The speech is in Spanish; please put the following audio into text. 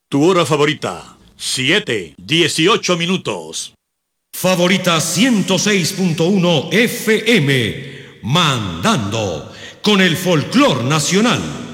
Tu hora favorita, 7:18. Favorita 106.1 FM, mandando con el folclor nacional.